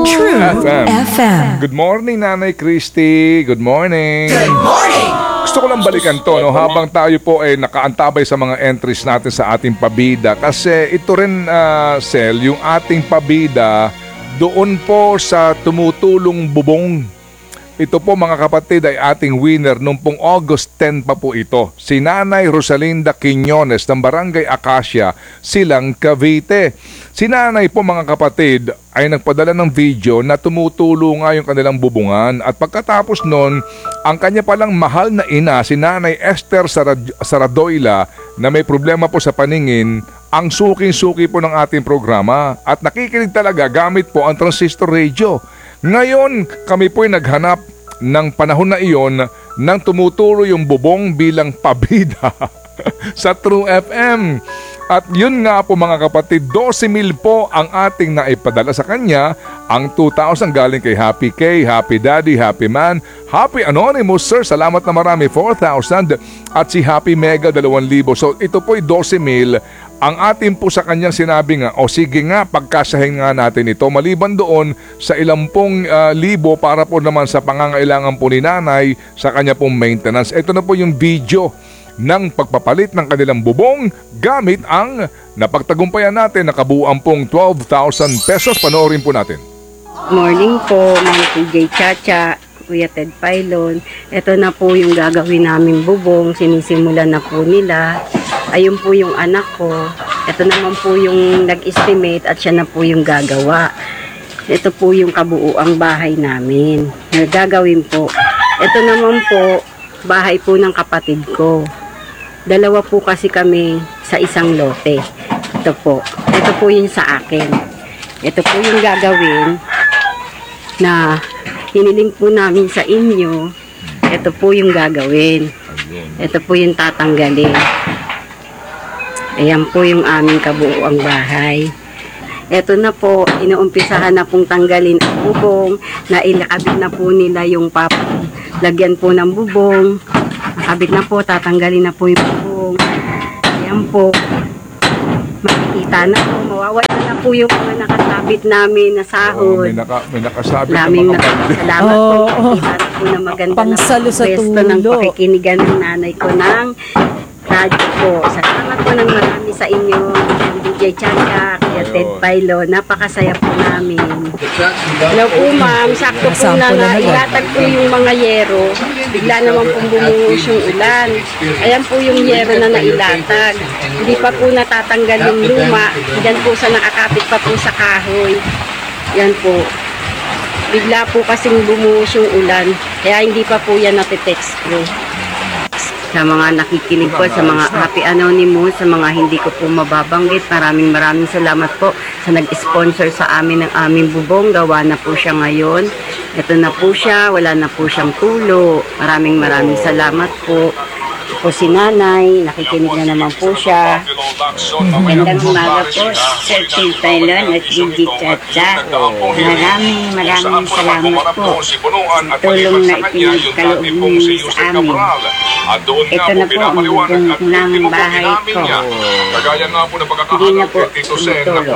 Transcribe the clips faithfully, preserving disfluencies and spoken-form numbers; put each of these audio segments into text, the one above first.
True F M. F M. Good morning, Nanay Christy. Good morning. Good morning. Gusto ko lang balikan to, no, habang tayo po ay nakaantabay sa mga entries natin sa ating pabida. Kasi ito rin, uh, Sel, yung ating pabida doon po sa tumutulong bubong. Ito po mga kapatid ay ating winner nung pong August tenth pa po ito. Si Nanay Rosalinda Quiñones ng Barangay Acacia, Silang, Cavite. Si Nanay po mga kapatid ay nagpadala ng video na tumutulong nga yung kanilang bubungan. At pagkatapos nun, ang kanya palang mahal na ina, si Nanay Esther Sarad- Saradoila, na may problema po sa paningin, ang suking-suki po ng ating programa. At nakikinig talaga gamit po ang transistor radio. Ngayon, kami po ay naghanap ng panahon na iyon nang tumuturo yung bubong bilang pabida sa True F M. At yun nga po mga kapatid, twelve mil po ang ating naipadala sa kanya. Ang two thousand galing kay Happy K, Happy Daddy, Happy Man, Happy Anonymous, sir, salamat na marami, four thousand. At si Happy Mega, two thousand. So ito po ay twelve mil. Ang atin po sa kanyang sinabi nga, o sige nga, pagkasahin nga natin ito. Maliban doon sa ilang pong uh, libo para po naman sa pangangailangan po ni nanay sa kanya pong maintenance. Ito na po yung video ng pagpapalit ng kanilang bubong gamit ang napagtagumpayan natin na kabuuan pong twelve thousand pesos. Panoorin po natin. Morning po, Ma'am T J Chacha, Kuya Ted Pailon. Ito na po yung gagawin naming bubong. Sinisimulan na po nila. Ayun po yung anak ko. Ito naman po yung nag-estimate at siya na po yung gagawa. Ito po yung kabuuang bahay namin. Nagagawin po. Ito naman po, bahay po ng kapatid ko. Dalawa po kasi kami sa isang lote. Ito po. Ito po yung sa akin. Ito po yung gagawin na hiniling po namin sa inyo. Ito po yung gagawin. Ito po yung tatanggalin. Ayan po yung aming kabuuang bahay. Ito na po, inuumpisahan na pong tanggalin ang bubong. Nailakabit na po nila yung pap lagyan po ng bubong. Nakabit na po, tatanggalin na po yung bubong. Ayan po. Makikita na po, mawawala na po yung mga nakasabit namin na sahod. Oh, may, naka, may nakasabit Maraming na mga na, salamat oh, po. Oh. Makikita na po na maganda Pangsalo na sa pwesto tulo. ng pakikinigan ng nanay ko ng radyo po. Salamat po ng marami sa inyo, D J Chacha, Kuya Ted Pailo. Napakasaya po namin. Hello po ma'am, sakto po na nga ilatag po yung mga yero. Bigla naman pong bumuhos yung ulan. Ayan po yung yero na nailatag. Hindi pa po natatanggal yung luma. Diyan po sa nakakapit pa po sa kahoy. Yan po. Bigla po kasing bumuhos yung ulan. Kaya hindi pa po yan natitext ko. Sa mga nakikinig po, sa mga Happy Anonymous, sa mga hindi ko po mababanggit, maraming maraming salamat po sa nag-sponsor sa amin ng aming bubong. Gawa na po siya ngayon. Ito na po siya, wala na po siyang tulo. Maraming maraming salamat po. Po si nanay, nakikinig na naman po siya. Magandang umaga po, Sir Ted Pailon at D J Chacha. Maraming maraming salamat po. Tulong na ipinagkaloob niyo sa amin. Ito na po ang bubong ng bahay ko. Hindi na po tumutulo.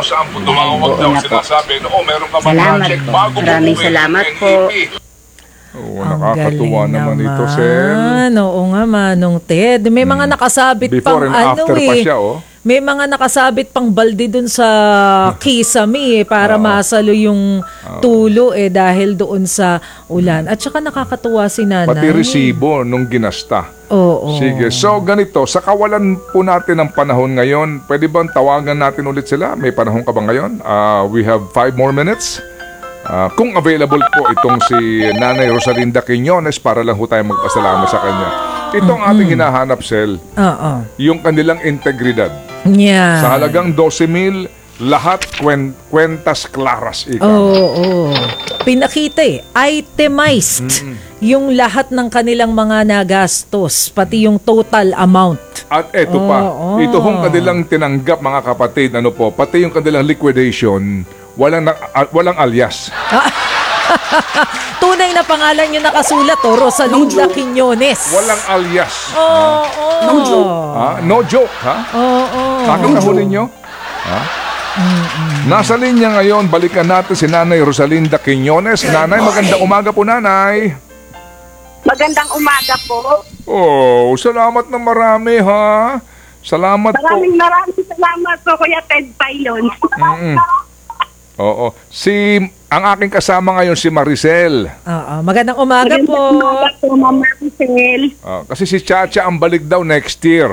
Salamat po. Maraming salamat po. Oh, Ang nakakatuwa galing naman ito, Sel. Oo nga, Manong Ted. May mga nakasabit pang Before and ano after eh. pa siya, oh. May mga nakasabit pang balde dun sa kisame eh, para masalo yung tulo eh dahil doon sa ulan. At saka nakakatuwa si nanay. Pati resibo nung ginasta. Oo. Sige, so ganito, sa kawalan po natin ng panahon ngayon, pwede bang tawagan natin ulit sila? May panahon ka ba ngayon? Uh, we have five more minutes. Uh, kung available po itong si Nanay Rosalinda Quiñones para lang ho tayo magpasalamat sa kanya. Itong mm-hmm. ating hinahanap, Sel, Oo. yung kanilang integridad. Yeah. Sa halagang twelve mil, lahat kwen, kwentas claras. Ika. Oo. Oh, oh. Pinakita eh, itemized mm-hmm. yung lahat ng kanilang mga nagastos, pati yung total amount. At eto oh, pa, oh. ito hong kanilang tinanggap mga kapatid, ano po, pati yung kanilang liquidation, walang, na, uh, walang alias. Tunay na pangalan yung nakasulat, oh, Rosalinda Quiñones. Walang alias. Oo. Oh, oh. No joke. Ha? No joke, ha? Oo. Oh, oh. Bakit nahuli nyo? Ha? Nasa linya ngayon, balikan natin si Nanay Rosalinda Quiñones. Nanay, magandang umaga po, Nanay. Magandang umaga po. Oh, salamat na marami, ha? Salamat po. Maraming maraming salamat po, Kuya Ted Pailon. Mm-mm. Oo. Si, ang aking kasama ngayon si Maricel. Oo, magandang umaga po. Magandang umaga po, Ma'am Maricel. Ah, kasi si Chacha ang balik daw next year.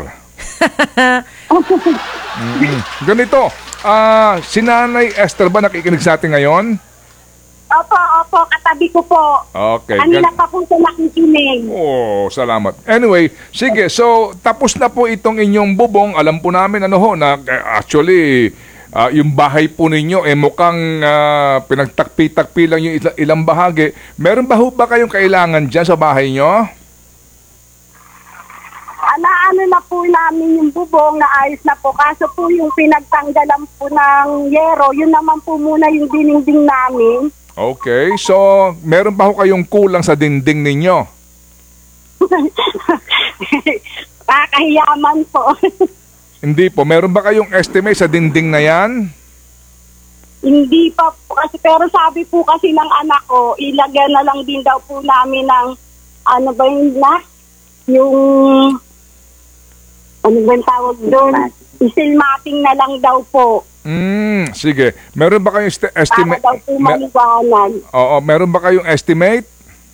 Mm-mm. Ganito, ah, si Nanay Esther ba nakikinig sa atin ngayon? Opo, opo, katabi ko po. Okay. Kanina gan- pa po sa nakikinig. Oh, salamat. Anyway, sige, so tapos na po itong inyong bubong. Alam po namin ano ho na eh, actually ah, yung bahay po ninyo eh mukhang ah, pinagtakpi-takpi lang yung ila- ilang bahagi. Meron ba ho ba kayong kailangan dyan sa bahay nyo? Alaano na po namin yung bubong na ayos na po. Kaso po yung pinagtanggalan po ng yero, yun naman po muna yung dinding namin. Okay, so meron ba ho kayong kulang sa dingding ninyo? Kakahiyaman po. Hindi po. Meron ba kayong estimate sa dingding na yan? Hindi pa po kasi, pero sabi po kasi ng anak ko, ilagyan na lang din daw po namin ng, ano ba yun na? Yung, ano ba yung tawag doon? Isilmating na lang daw po. Hmm, sige. Meron ba kayong esti- Para estimate? daw po Me- maliwanag. Oo, meron ba kayong estimate?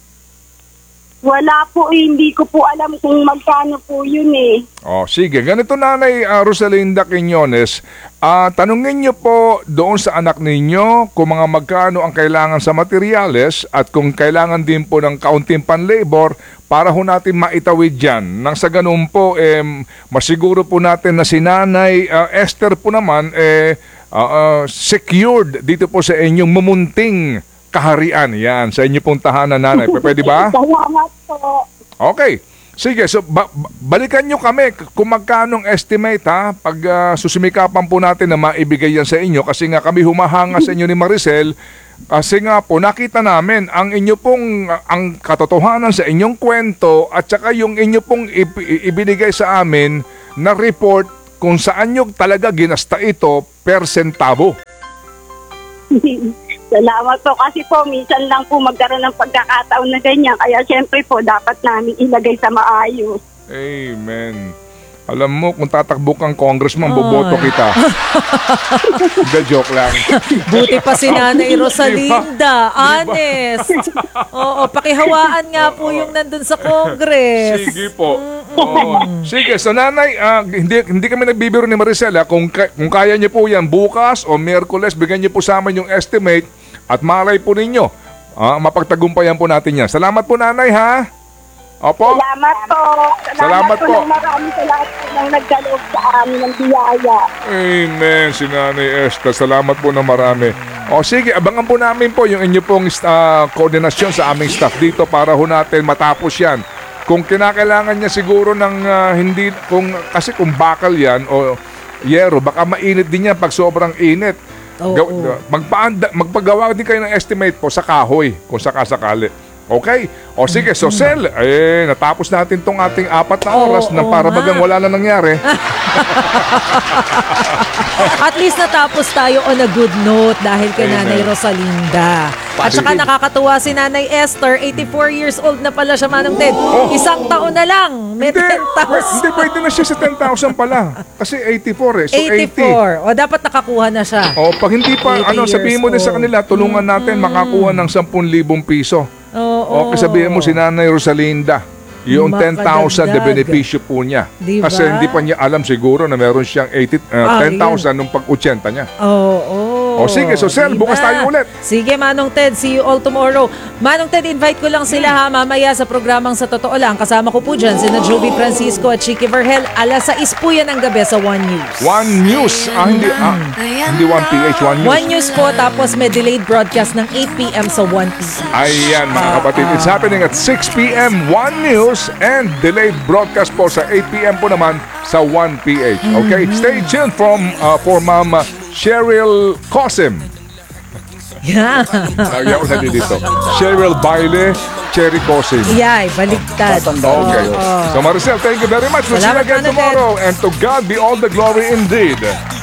Wala po eh, hindi ko po alam kung magkano po yun eh. Oh, sige. Ganito, Nanay ah, Rosalinda Quiñones. Ah, tanungin niyo po doon sa anak ninyo kung mga magkano ang kailangan sa materyales at kung kailangan din po ng kaunting panlabor para ho natin maitawid dyan. Nang sa ganun po, eh, masiguro po natin na si Nanay ah, Esther po naman eh, ah, ah, secured dito po sa inyong mumunting kaharian. Yan, sa inyo pong tahanan, Nanay. P- Pwede ba? Salamat po. Okay. Sige, so ba- ba- balikan nyo kami kung magkanong estimate ha, pag ah, susumikapan po natin na maibigay yan sa inyo kasi nga kami humahanga sa inyo ni Maricel kasi nga po nakita namin ang inyo pong, ah, ang katotohanan sa inyong kwento at saka yung inyo pong ib- i- ibinigay sa amin na report kung saan nyo talaga ginasta ito per centavo. Salamat po kasi po minsan lang po magkaroon ng pagkakataon na ganyan. Kaya siyempre po dapat namin ilagay sa maayos. Amen. Alam mo, kung tatakbo kang congressman, Ay. boboto kita. Hindi, joke lang. Buti pa si Nanay Diba? Rosalinda. Honest. Oo, pakihawaan nga po yung nandun sa Congress. Sige po. Oo. Sige, so Nanay, ah, hindi, hindi kami nagbibiro ni Maricel. Ha? Kung, ka- kung kaya niyo po yan bukas o Miyerkules, bigyan niyo po sa amin yung estimate at malay po ninyo. Ah, mapagtagumpayan po natin yan. Salamat po, Nanay, ha? Opo. Salamat po. Salamat, Salamat po. po. ng marami sa lahat po ng nagkaloob sa amin ng biyaya. Amen, si Nanay Esther. Salamat po na marami. O sige, abangan po namin po yung inyo pong ah, koordinasyon sa aming staff dito para ho natin matapos yan. Kung kinakailangan niya siguro ng ah, hindi, kung, kasi kung bakal yan o yero, baka mainit din yan pag sobrang init. Oo. Gaw- magpaanda, magpagawa din kayo ng estimate po sa kahoy kung sakasakali. Okay? O sige, so Sel, eh, natapos natin tong ating apat na Oo, oras na oo para nga. bagang wala na nangyari. At least natapos tayo on a good note dahil kay Amen. Nanay Rosalinda. At saka Positive. nakakatuwa si Nanay Esther, eighty-four years old na pala siya, Manong Ted. Oh. Isang taon na lang, may Hindi, ten thousand. hindi pwede na siya sa ten thousand pala. Kasi eighty-four eh. So eighty. eighty-four. O dapat nakakuha na siya. O pag hindi pa, eighty ano, sabihin mo din years sa kanila, tulungan natin makakuha ng ten thousand piso. Oo. O sabihin mo si Nanay Rosalinda, yung ten thousand na Makadagdag. benepisyo po niya. Diba? Kasi hindi pa niya alam siguro na meron siyang eighty, uh, Ah, ten thousand nung pag-eighty niya. Oo. oo. O sige, so Sel, bukas tayo ulit. Sige, Manong Ted, see you all tomorrow. Manong Ted, invite ko lang sila ha mamaya sa programang Sa Totoo Lang. Kasama ko po dyan sina Joby Francisco at Chicky Vergel. alas sais po yan ng gabi sa One News. One News. Ah, hindi, ah, hindi one P H, One News. One News po, tapos may delayed broadcast ng eight p.m. sa one p.m. Ayan mga kapatid, it's happening at six p.m. One News and delayed broadcast po sa eight p.m. po naman sa one P H. Okay, stay tuned from uh, for Ma'am uh, Cheryl Cosim. Yeah. Nagyan ko na din dito. Cheryl Baile, Cherry Cosim. Yay, baliktad. Okay. So Maricel, thank you very much. We'll see you Salamat, again Manong Ted. tomorrow. And to God be all the glory indeed.